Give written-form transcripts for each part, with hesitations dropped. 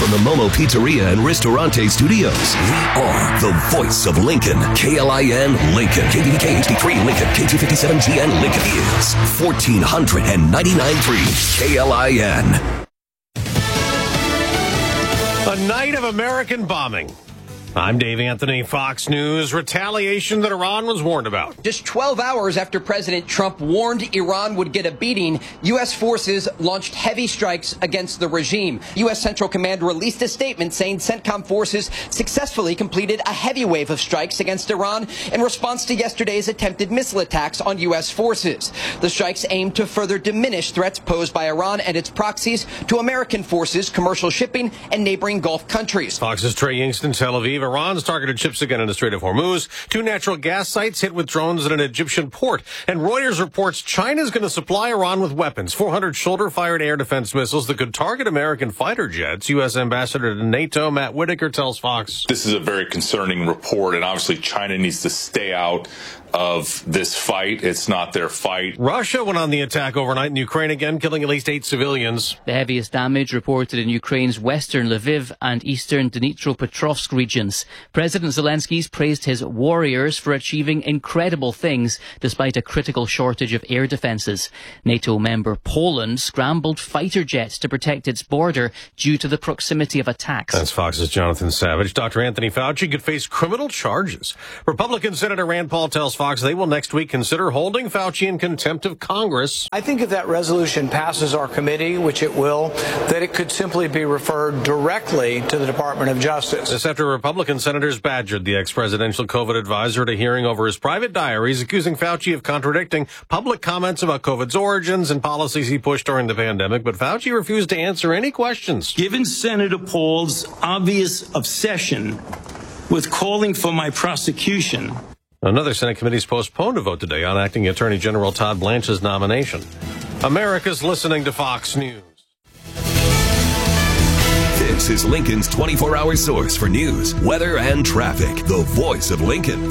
from the Momo Pizzeria and Ristorante Studios, we are the voice of Lincoln. KLIN Lincoln. KBBK HD3 Lincoln. K257GN Lincoln is 1499.3 KLIN. A night of American bombing. I'm Dave Anthony, Fox News. Retaliation that Iran was warned about. Just 12 hours after President Trump warned Iran would get a beating, U.S. forces launched heavy strikes against the regime. U.S. Central Command released a statement saying CENTCOM forces successfully completed a heavy wave of strikes against Iran in response to yesterday's attempted missile attacks on U.S. forces. The strikes aimed to further diminish threats posed by Iran and its proxies to American forces, commercial shipping, and neighboring Gulf countries. Fox's Trey Yingst, Tel Aviv. Iran's targeted ships again in the Strait of Hormuz. 2 natural gas sites hit with drones at an Egyptian port. And Reuters reports China's going to supply Iran with weapons, 400 shoulder-fired air defense missiles that could target American fighter jets. U.S. Ambassador to NATO, Matt Whitaker, tells Fox. This is a very concerning report, and obviously China needs to stay out of this fight. It's not their fight. Russia went on the attack overnight in Ukraine again, killing at least 8 civilians. The heaviest damage reported in Ukraine's western Lviv and eastern Dnipropetrovsk regions. President Zelensky's praised his warriors for achieving incredible things despite a critical shortage of air defences. NATO member Poland scrambled fighter jets to protect its border due to the proximity of attacks. That's Fox's Jonathan Savage. Dr. Anthony Fauci could face criminal charges. Republican Senator Rand Paul tells Fox they will next week consider holding Fauci in contempt of Congress. I think if that resolution passes our committee, which it will, that it could simply be referred directly to the Department of Justice. This after Republican senators badgered the ex-presidential COVID advisor to hearing over his private diaries, accusing Fauci of contradicting public comments about COVID's origins and policies he pushed during the pandemic. But Fauci refused to answer any questions. Given Senator Paul's obvious obsession with calling for my prosecution, another Senate committee is postponed to vote today on Acting Attorney General Todd Blanche's nomination. America's listening to Fox News. This is Lincoln's 24-hour source for news, weather, and traffic. The voice of Lincoln,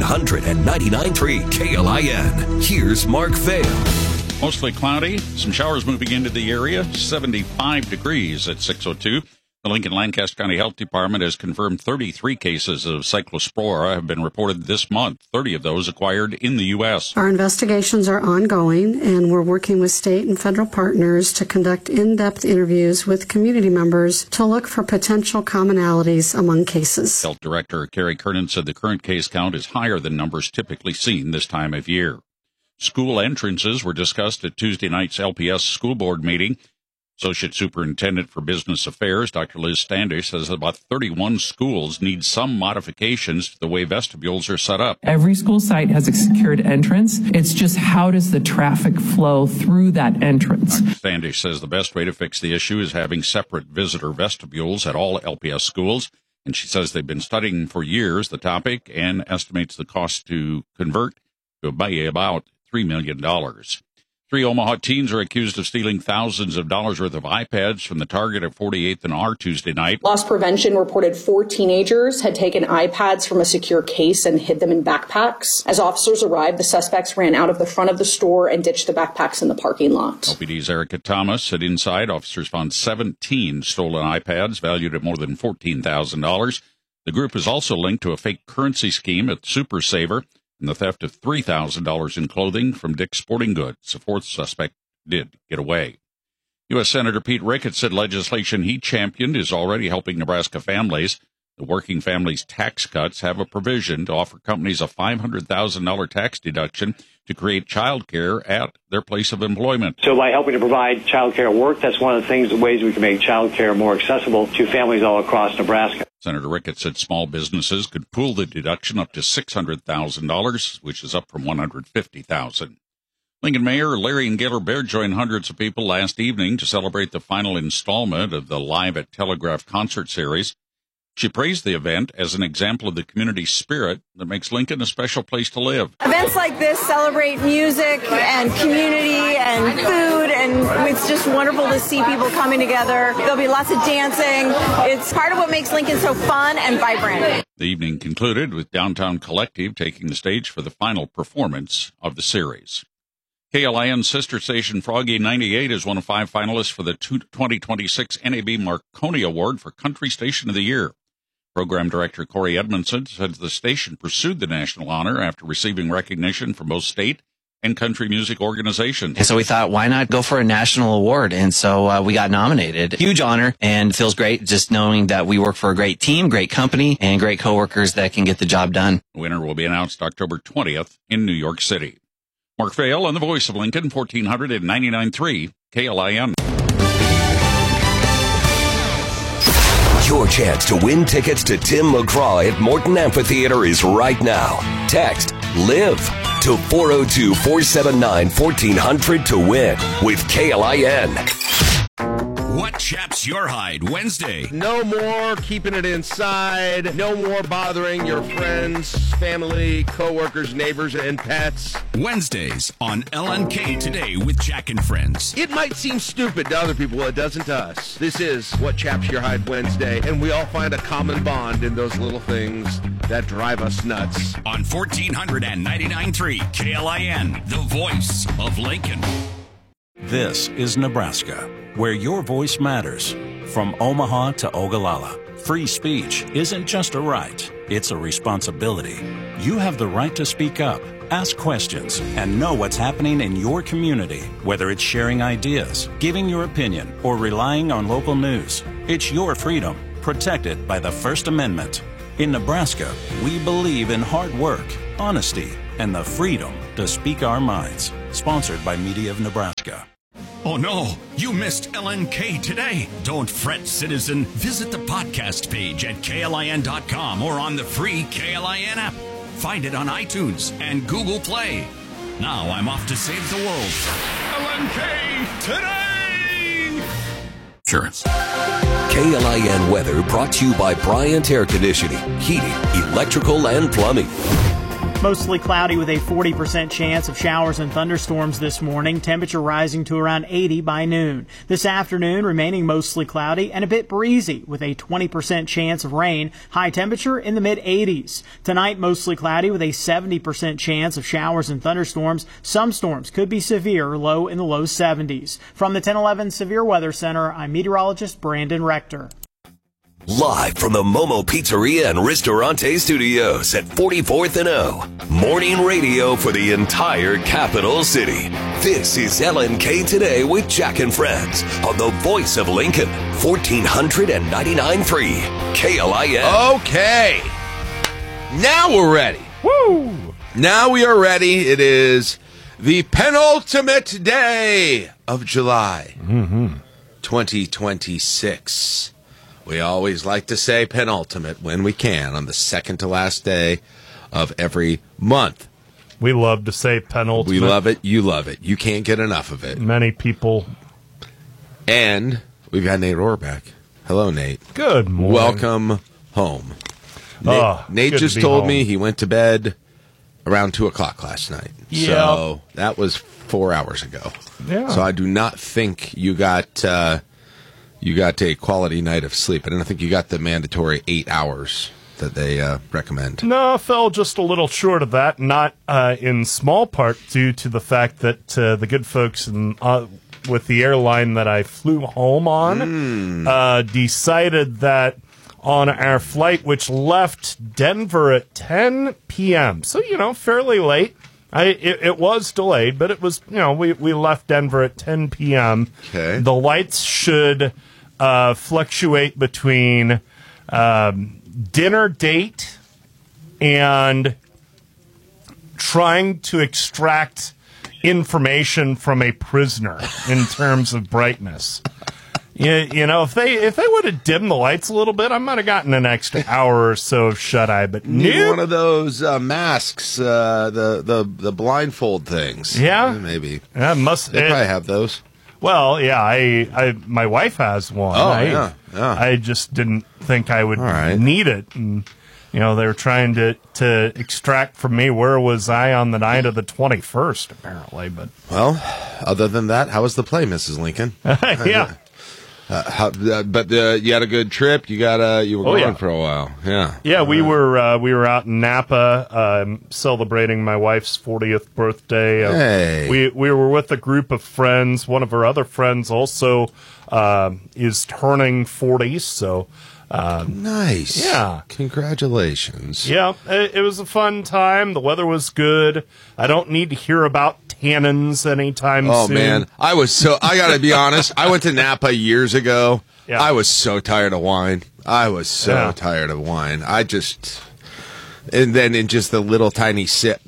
1499.3 KLIN. Here's Mark Vail. Mostly cloudy, some showers moving into the area, 75 degrees at 6:02. The Lincoln Lancaster County Health Department has confirmed 33 cases of cyclospora have been reported this month, 30 of those acquired in the U.S. Our investigations are ongoing, and we're working with state and federal partners to conduct in-depth interviews with community members to look for potential commonalities among cases. Health Director Carrie Kernan said the current case count is higher than numbers typically seen this time of year. School entrances were discussed at Tuesday night's LPS school board meeting. Associate Superintendent for Business Affairs, Dr. Liz Standish, says about 31 schools need some modifications to the way vestibules are set up. Every school site has a secured entrance. It's just how does the traffic flow through that entrance? Dr. Standish says the best way to fix the issue is having separate visitor vestibules at all LPS schools. And she says they've been studying for years the topic and estimates the cost to convert to be about $3 million. 3 Omaha teens are accused of stealing thousands of dollars worth of iPads from the Target at 48th and R Tuesday night. Loss prevention reported 4 teenagers had taken iPads from a secure case and hid them in backpacks. As officers arrived, the suspects ran out of the front of the store and ditched the backpacks in the parking lot. LPD's Erica Thomas said inside, officers found 17 stolen iPads valued at more than $14,000. The group is also linked to a fake currency scheme at Super Saver and the theft of $3,000 in clothing from Dick's Sporting Goods. A 4th suspect did get away. U.S. Senator Pete Ricketts said legislation he championed is already helping Nebraska families. The Working Families Tax Cuts have a provision to offer companies a $500,000 tax deduction to create child care at their place of employment. So by helping to provide child care work, that's one of the ways we can make child care more accessible to families all across Nebraska. Senator Ricketts said small businesses could pool the deduction up to $600,000, which is up from $150,000. Lincoln Mayor Larry and Gaylor Baird joined hundreds of people last evening to celebrate the final installment of the Live at Telegraph concert series. She praised the event as an example of the community spirit that makes Lincoln a special place to live. Events like this celebrate music and community and food, and it's just wonderful to see people coming together. There'll be lots of dancing. It's part of what makes Lincoln so fun and vibrant. The evening concluded with Downtown Collective taking the stage for the final performance of the series. KLIN sister station Froggy 98 is one of 5 finalists for the 2026 NAB Marconi Award for Country Station of the Year. Program Director Corey Edmondson said the station pursued the national honor after receiving recognition from both state and country music organizations. And so we thought, why not go for a national award? And so we got nominated. Huge honor, and feels great just knowing that we work for a great team, great company, and great coworkers that can get the job done. The winner will be announced October 20th in New York City. Mark Vail on the Voice of Lincoln, 1499.3 KLIN. Your chance to win tickets to Tim McGraw at Morton Amphitheater is right now. Text LIVE to 402-479-1400 to win with KLIN. What chaps your hide Wednesday? No more keeping it inside. No more bothering your friends, family, coworkers, neighbors, and pets. Wednesdays on LNK Today with Jack and Friends. It might seem stupid to other people. It doesn't to us. This is What Chaps Your Hide Wednesday, and we all find a common bond in those little things that drive us nuts. On 1499.3 KLIN, the voice of Lincoln. This is Nebraska, where your voice matters. From Omaha to Ogallala, free speech isn't just a right, it's a responsibility. You have the right to speak up, ask questions, and know what's happening in your community, whether it's sharing ideas, giving your opinion, or relying on local news. It's your freedom, protected by the First Amendment. In Nebraska, we believe in hard work, honesty, and the freedom to speak our minds. Sponsored by Media of Nebraska. Oh no, you missed LNK Today. Don't fret, citizen. Visit the podcast page at KLIN.com or on the free KLIN app. Find it on iTunes and Google Play. Now I'm off to save the world. LNK Today! Insurance. KLIN weather brought to you by Bryant Air Conditioning, Heating, Electrical, and Plumbing. Mostly cloudy with a 40% chance of showers and thunderstorms this morning. Temperature rising to around 80 by noon. This afternoon remaining mostly cloudy and a bit breezy with a 20% chance of rain. High temperature in the mid-80s. Tonight mostly cloudy with a 70% chance of showers and thunderstorms. Some storms could be severe, low in the low 70s. From the 1011 Severe Weather Center, I'm meteorologist Brandon Rector. Live from the Momo Pizzeria and Ristorante Studios at 44th and O. Morning radio for the entire capital city. This is LNK Today with Jack and Friends on the Voice of Lincoln, 1499.3 KLIN. Okay. Now we're ready. Woo! Now we are ready. It is the penultimate day of July, 2026. We always like to say penultimate when we can on the second to last day of every month. We love to say penultimate. We love it. You love it. You can't get enough of it. Many people. And we've got Nate Rohr back. Hello, Nate. Good morning. Welcome home. Nate just told me he went to bed around 2 o'clock last night. Yep. So that was 4 hours ago. Yeah. So I do not think you got a quality night of sleep. I don't think you got the mandatory 8 hours that they recommend. No, I fell just a little short of that, not in small part due to the fact that the good folks with the airline that I flew home on decided that on our flight, which left Denver at 10 p.m., so, fairly late. It was delayed, but it was, we left Denver at 10 p.m. Okay. The lights should fluctuate between dinner date and trying to extract information from a prisoner in terms of brightness. If they would have dimmed the lights a little bit, I might have gotten an extra hour or so of shut-eye. But need one of those masks, the blindfold things. Yeah, maybe. Yeah, they probably have those. Well, yeah, my wife has one. Oh, yeah. I just didn't think I would need it, and they were trying to extract from me where was I on the night of the 21st, apparently. But well, other than that, how was the play, Mrs. Lincoln? Yeah. But you had a good trip. You were gone for a while. Yeah. Yeah, we were out in Napa celebrating my wife's 40th birthday. Hey. We were with a group of friends. One of our other friends also is turning 40, so nice. Yeah. Congratulations. Yeah, it was a fun time. The weather was good. I don't need to hear about tannins anytime soon. Oh, man. I gotta be honest. I went to Napa years ago. Yeah. I was so tired of wine. Tired of wine. And then in just the little tiny sips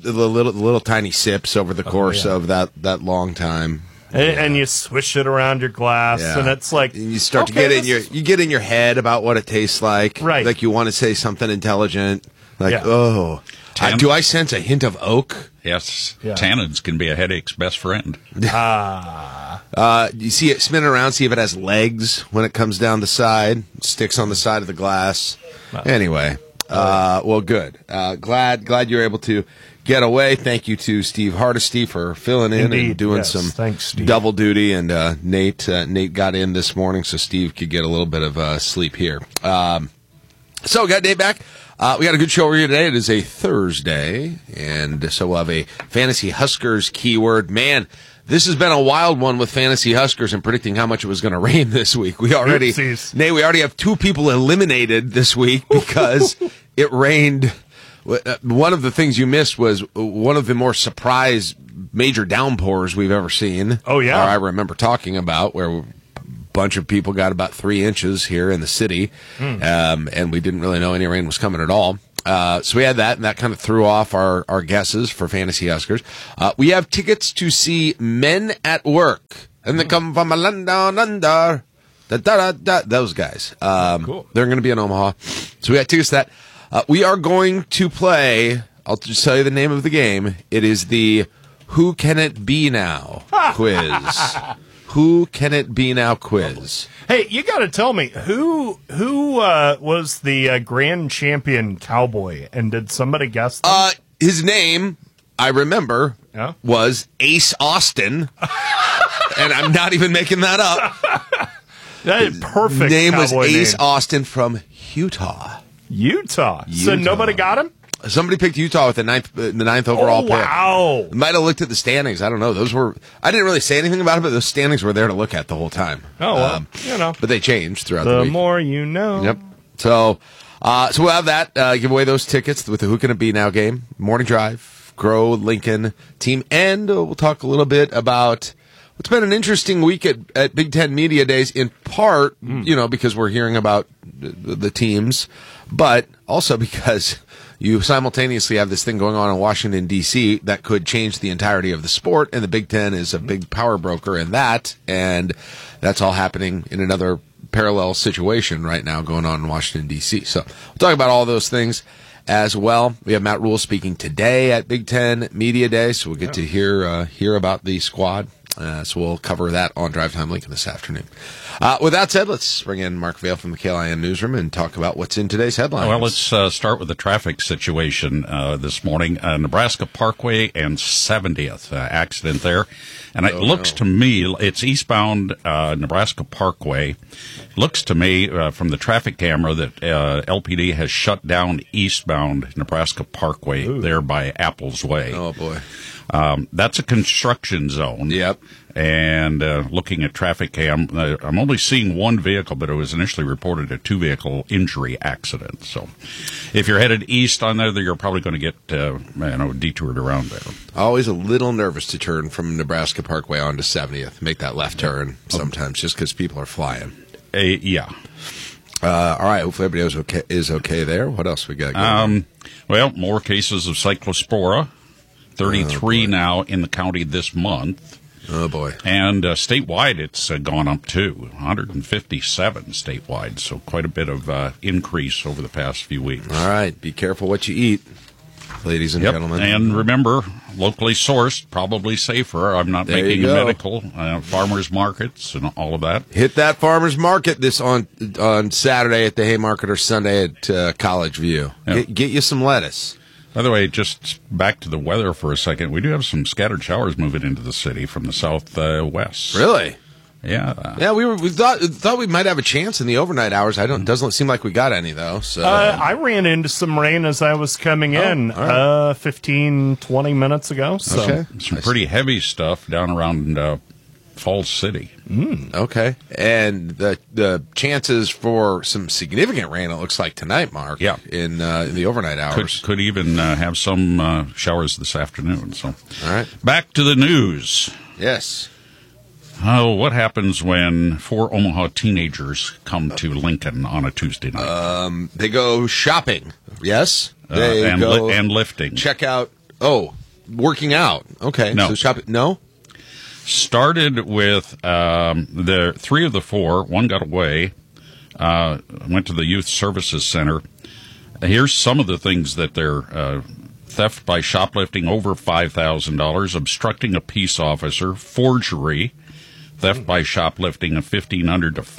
over the course of that long time. And you swish it around your glass, and it's like and you start to get in your head about what it tastes like. Right. Like you want to say something intelligent. Like, do I sense a hint of oak? Yes. Yeah. Tannins can be a headache's best friend. You see it spinning around, see if it has legs when it comes down the side, sticks on the side of the glass. Anyway, well, good. Glad you were able to get away. Thank you to Steve Hardesty for filling in and doing some double duty. And Nate got in this morning, so Steve could get a little bit of sleep here. So got Nate back. We got a good show for you today. It is a Thursday, and so we'll have a Fantasy Huskers keyword. Man, this has been a wild one with Fantasy Huskers and predicting how much it was going to rain this week. We already have 2 people eliminated this week because it rained. One of the things you missed was one of the more surprise major downpours we've ever seen. Oh, yeah. Or I remember talking about where bunch of people got about 3 inches here in the city, and we didn't really know any rain was coming at all. So we had that, and that kind of threw off our guesses for Fantasy Huskers. We have tickets to see Men at Work, and they come from a land down under. Those guys. Cool. They're going to be in Omaha. So we got tickets to that. We are going to play, I'll just tell you the name of the game. It is the Who Can It Be Now quiz. Who Can It Be Now quiz. Hey, you got to tell me, who was the grand champion cowboy, and did somebody guess them? His name, I remember, was Ace Austin, and I'm not even making that up. That is perfect. His name was Ace name. Austin from Utah. Utah. So nobody got him? Somebody picked Utah with the ninth overall pick. Wow. Might have looked at the standings. I don't know. I didn't really say anything about it, but those standings were there to look at the whole time. Oh, well, But they changed throughout the week. The more you know. Yep. So we'll have that. Give away those tickets with the Who Can It Be Now game. Morning Drive, Grow, Lincoln team. And we'll talk a little bit about what's been an interesting week at Big Ten Media Days, in part, because we're hearing about the teams, but also because you simultaneously have this thing going on in Washington, D.C. that could change the entirety of the sport, and the Big Ten is a big power broker in that, and that's all happening in another parallel situation right now going on in Washington, D.C. So we'll talk about all those things as well. We have Matt Rule speaking today at Big Ten Media Day, so we'll get to hear about the squad. So we'll cover that on Drive Time Lincoln this afternoon. With that said, let's bring in Mark Vail from the KLIN Newsroom and talk about what's in today's headlines. Well, let's start with the traffic situation this morning. Nebraska Parkway and 70th accident there. And it looks to me, it's eastbound Nebraska Parkway. Looks to me from the traffic camera that LPD has shut down eastbound Nebraska Parkway there by Apples Way. Oh, boy. That's a construction zone. Yep. And looking at traffic cam, I'm only seeing one vehicle, but it was initially reported a 2-vehicle injury accident. So if you're headed east on there, you're probably going to get detoured around there. Always a little nervous to turn from Nebraska Parkway onto 70th, make that left turn sometimes just because people are flying. Yeah. All right. Hopefully everybody is okay there. What else we got going on? Well, more cases of cyclospora. 33 now in the county this month. Oh, boy. And statewide, it's gone up, too. 157 statewide, so quite a bit of increase over the past few weeks. All right. Be careful what you eat, ladies and gentlemen. And remember, locally sourced, probably safer. I'm not making medical. Farmers markets and all of that. Hit that farmers market on Saturday at the Haymarket or Sunday at College View. Yep. Get you some lettuce. By the way, just back to the weather for a second. We do have some scattered showers moving into the city from the southwest. Really? Yeah, we thought we might have a chance in the overnight hours. Doesn't seem like we got any though. So I ran into some rain as I was coming in, right. 15, 20 minutes ago. So. Okay. Some pretty heavy stuff down around Falls City. Okay, and the chances for some significant rain, it looks like tonight, Mark. Yeah. In the overnight hours. Could even have some showers this afternoon. So, all right, back to the news. Yes. Oh, what happens when 4 Omaha teenagers come to Lincoln on a Tuesday night? They go shopping. Yes. They and lifting. Check out. Oh, working out. Okay. No. So shopping. No. Started with the 3 of the 4. One got away. Went to the Youth Services Center. Here's some of the things that they're theft by shoplifting over $5,000, obstructing a peace officer, forgery, theft by shoplifting of $1,500 to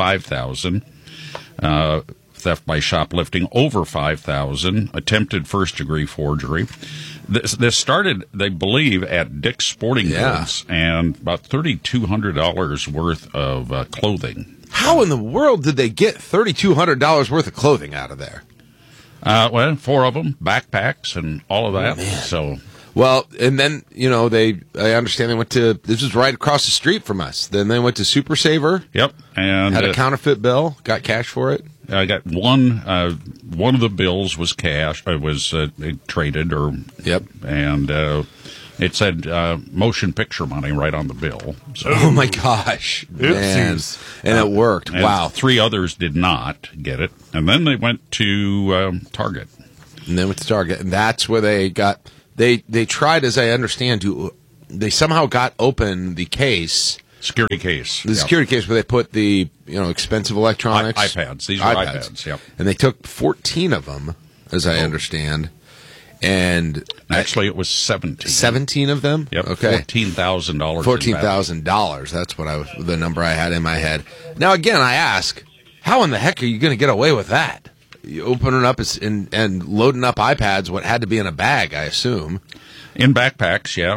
$5,000, theft by shoplifting over $5,000, attempted first-degree forgery. This started, they believe, at Dick's Sporting Goods, and about $3,200 worth of clothing. How in the world did they get $3,200 worth of clothing out of there? Well, 4 of them, backpacks and all of that. So, well, and then, I understand they went to, this was right across the street from us. Then they went to Super Saver. Yep. And had a counterfeit bill, got cash for it. I got one of the bills was cash, was traded and it said motion picture money right on the bill. So, oh my gosh. Man. And it worked. And wow. 3 others did not get it. And then they went to Target. And that's where they got, they tried, as I understand, they somehow got open the case. Security case. The security case where they put the, expensive electronics. iPads. These are iPads, yep. And they took 14 of them, as I understand. And actually, it was 17. 17 of them? Yep. Okay. $14,000. $14,000. That's the number I had in my head. Now, again, I ask, how in the heck are you going to get away with that? You open it up and loading up iPads, what had to be in a bag, I assume. In backpacks, yeah.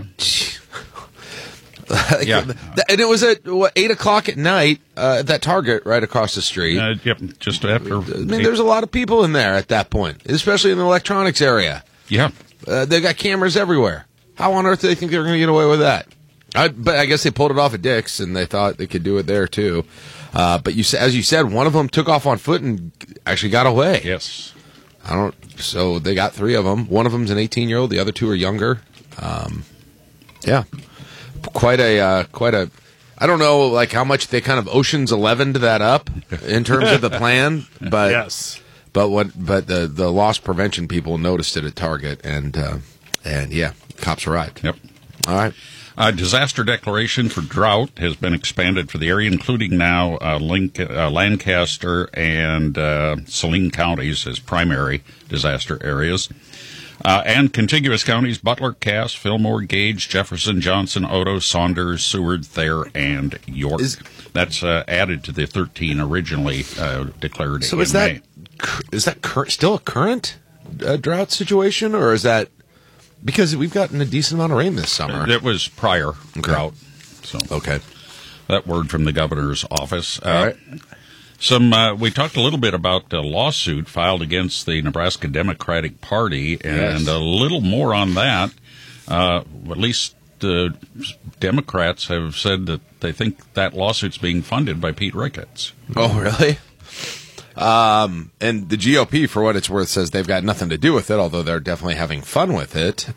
Yeah. And it was at 8 o'clock at night at that Target right across the street. Yep, just after. There's a lot of people in there at that point, especially in the electronics area. Yeah. They got cameras everywhere. How on earth do they think they're going to get away with that? But I guess they pulled it off at Dick's, and they thought they could do it there, too. But as you said, one of them took off on foot and actually got away. Yes. So they got 3 of them. One of them's an 18-year-old. The other 2 are younger. Yeah. Quite a, I don't know, how much they kind of Ocean's 11'd that up in terms of the plan, but yes. But the loss prevention people noticed it at Target, and yeah, cops arrived. Yep. All right. Disaster declaration for drought has been expanded for the area, including now Lancaster and Saline counties as primary disaster areas. And contiguous counties, Butler, Cass, Fillmore, Gage, Jefferson, Johnson, Otoe, Saunders, Seward, Thayer, and York. That's added to the 13 originally declared in May. Is that still a current drought situation, or is that because we've gotten a decent amount of rain this summer? It was prior drought. So okay, that word from the governor's office. All right. We talked a little bit about a lawsuit filed against the Nebraska Democratic Party, and a little more on that. At least the Democrats have said that they think that lawsuit's being funded by Pete Ricketts. Oh, really? And the GOP, for what it's worth, says they've got nothing to do with it, although they're definitely having fun with it.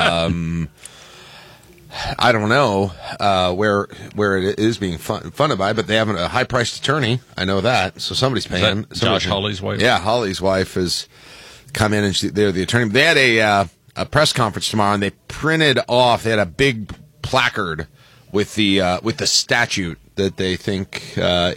I don't know where it is being funded by, but they have a high-priced attorney. I know that, so somebody's paying. Josh Hawley's wife? Yeah, Hawley's wife has come in, and they're the attorney. They had a press conference tomorrow, and they printed off. They had a big placard with the statute that they think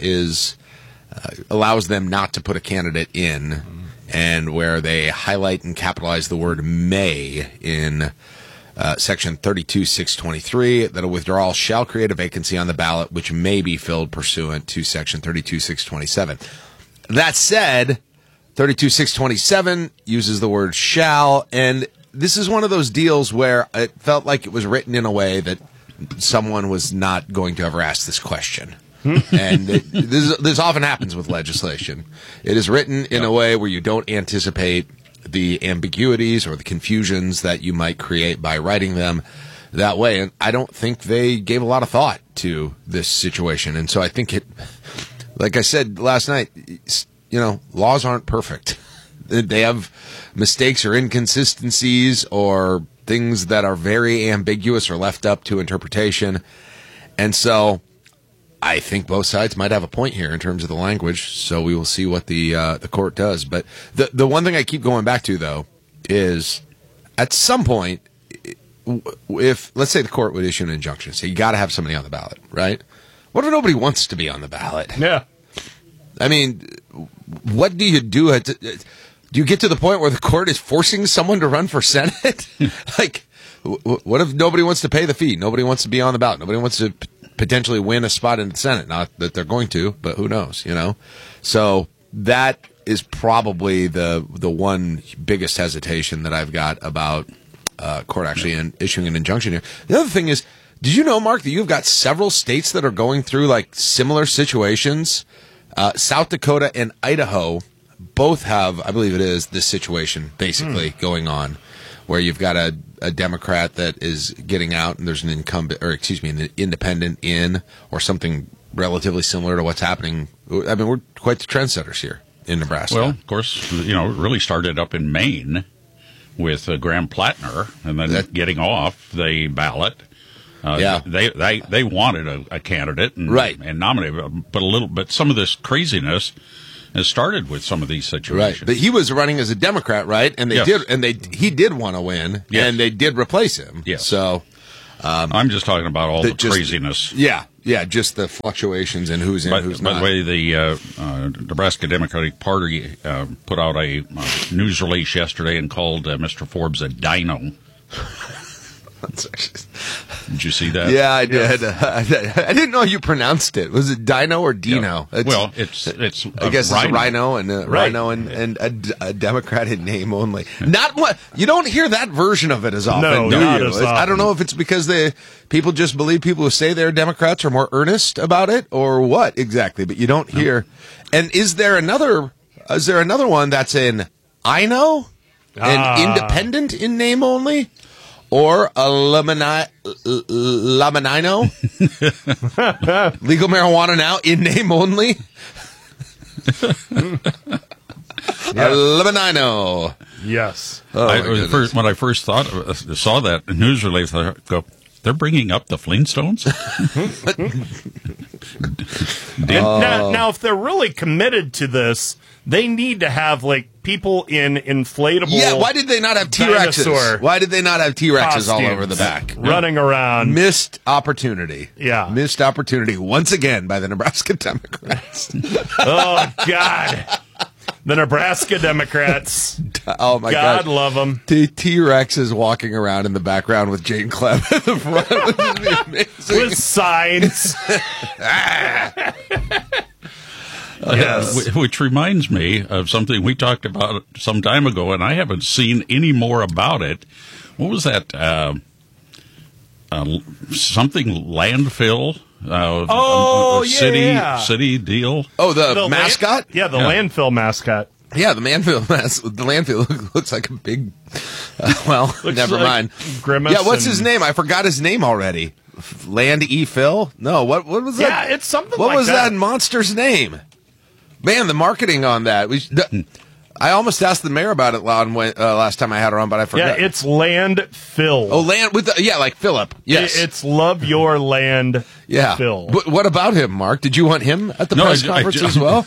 allows them not to put a candidate in, and where they highlight and capitalize the word "may" in. Section 32.623, that a withdrawal shall create a vacancy on the ballot which may be filled pursuant to Section 32.627. That said, 32.627 uses the word shall, and this is one of those deals where it felt like it was written in a way that someone was not going to ever ask this question. And this often happens with legislation. It is written in a way where you don't anticipate the ambiguities or the confusions that you might create by writing them that way. And I don't think they gave a lot of thought to this situation. And so I think like I said last night, laws aren't perfect. They have mistakes or inconsistencies or things that are very ambiguous or left up to interpretation. And so I think both sides might have a point here in terms of the language, so we will see what the court does. But the one thing I keep going back to, though, is at some point, if, let's say the court would issue an injunction, say you got to have somebody on the ballot, right? What if nobody wants to be on the ballot? Yeah. I mean, what do you do? Do you get to the point where the court is forcing someone to run for Senate? Like, what if nobody wants to pay the fee? Nobody wants to be on the ballot. Nobody wants to potentially win a spot in the Senate. Not that they're going to, but who knows, So that is probably the one biggest hesitation that I've got about court actually issuing an injunction here. The other thing is, did you know, Mark, that you've got several states that are going through like similar situations? South Dakota and Idaho both have, I believe it is, this situation basically going on, where you've got a Democrat that is getting out and there's an an independent in, or something relatively similar to what's happening. I mean, we're quite the trendsetters here in Nebraska. Well, of course, it really started up in Maine with Graham Plattner, and then getting off the ballot. They wanted a candidate and nominated, but some of this craziness has started with some of these situations. Right, but he was running as a Democrat, right? And he did want to win, and they did replace him. Yes. So I'm just talking about all the craziness. Yeah, just the fluctuations and who's in, who's not. By the way, the Nebraska Democratic Party put out a news release yesterday and called Mr. Forbes a dino. Did you see that? Yeah, I did. I didn't know you pronounced it. Was it Dino or Dino? Yeah. Well, it's I guess it's a rhino and rhino and a Democratic name only. Not what you don't hear that version of it as often. Do not you? As often. I don't know if it's because people just believe people who say they're Democrats are more earnest about it or what exactly. But you don't hear. And is there another one that's an Ino, an independent in name only? Or a lamanino, legal marijuana now in name only. A lamanino. Yes. When I first saw that news release, I go, they're bringing up the Flintstones? Now, if they're really committed to this, they need to have people in inflatable. Yeah, why did they not have T-Rexes? Why did they not have T-Rexes all over the back? Running around. Missed opportunity. Yeah. Missed opportunity once again by the Nebraska Democrats. Oh, God. The Nebraska Democrats. Oh, my God. God love them. T-Rex is walking around in the background with Jane Clem at the front. Which would be amazing. With signs. Yes. Which reminds me of something we talked about some time ago, and I haven't seen any more about it. What was that? Something landfill? City deal? Oh, the mascot? The landfill mascot. Yeah, the landfill looks like a big. Never mind. Grimace. Yeah, what's his name? I forgot his name already. Land E. Phil? No, what was that? Yeah, it's something. What was that monster's name? Man, the marketing on that. I almost asked the mayor about it last time I had her on, but I forgot. Yeah, it's landfill. Oh, land with like Philip. Yes, it's love your land. Yeah, Phil. But what about him, Mark? Did you want him at the press conference as well?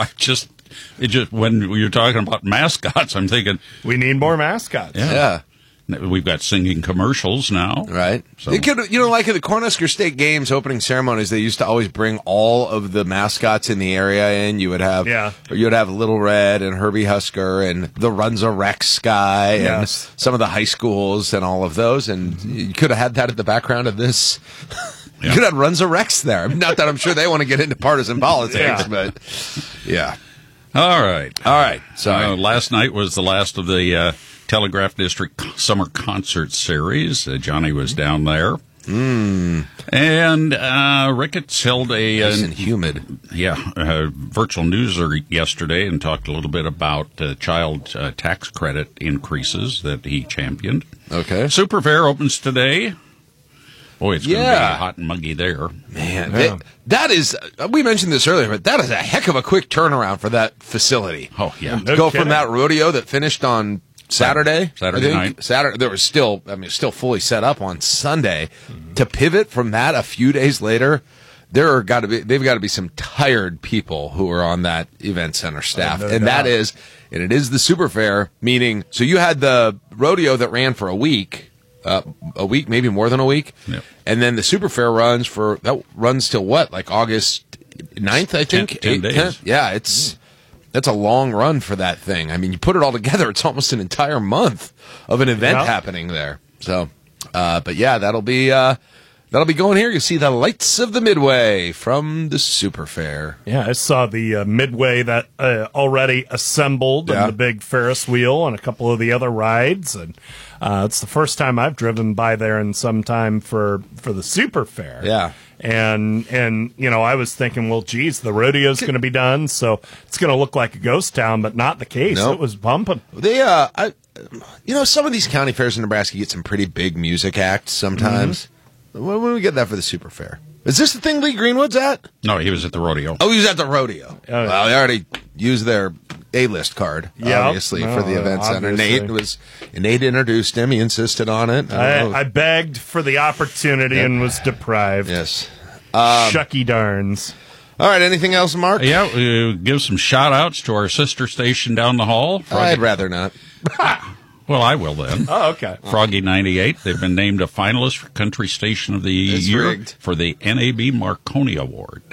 When you're talking about mascots, I'm thinking we need more mascots. Yeah. We've got singing commercials now. Right. So. Like at the Cornhusker State Games opening ceremonies, they used to always bring all of the mascots in the area in. You would have Little Red and Herbie Husker and the Runza Rex guy and some of the high schools and all of those. And you could have had that at the background of this. You could have Runza Rex there. Not that I'm sure they want to get into partisan politics, but yeah. All right. Sorry. Last night was the last of the Telegraph District Summer Concert Series. Johnny was down there. And Ricketts held nice and humid. Virtual newser yesterday and talked a little bit about child tax credit increases that he championed. Okay. Super Fair opens today. Boy, it's going to be hot and muggy there. Man, that is, we mentioned this earlier, but that is a heck of a quick turnaround for that facility. Oh, yeah. To go from that rodeo that finished on Saturday night. There was still fully set up on Sunday. To pivot from that a few days later, they've got to be some tired people who are on that event center staff. And it is the Super Fair, meaning, so you had the rodeo that ran for a week, maybe more than a week. Yep. And then the Super Fair runs till what? Like August 9th, I think? 10 days. 10th? Yeah, that's a long run for that thing. I mean, you put it all together, it's almost an entire month of an event happening there. So, but yeah, that'll be going here. You see the lights of the Midway from the Super Fair. Yeah, I saw the Midway that already assembled and the big Ferris wheel and a couple of the other rides. And it's the first time I've driven by there in some time for the Super Fair. Yeah. And I was thinking, well, geez, the rodeo's going to be done, so it's going to look like a ghost town, but not the case. Nope. It was bumping. Some of these county fairs in Nebraska get some pretty big music acts sometimes. Mm-hmm. When do we get that for the Super Fair? Is this the thing Lee Greenwood's at? No, he was at the rodeo. Oh, he was at the rodeo. Well, they already used their A-list card, obviously, for the event center. Nate introduced him. He insisted on it. I begged for the opportunity and was deprived. Yes. Shucky darns. All right, anything else, Mark? Yeah, we'll give some shout-outs to our sister station down the hall. I'd rather not. Well, I will then. Oh, okay. Froggy 98. They've been named a finalist for Country Station of the Year for the NAB Marconi Award.